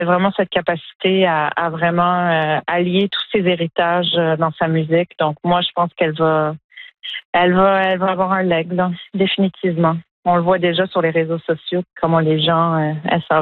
vraiment cette capacité à vraiment allier tous ses héritages dans sa musique. Donc moi, je pense qu'elle va avoir un leg, là, définitivement. On le voit déjà sur les réseaux sociaux, comment les gens elles savent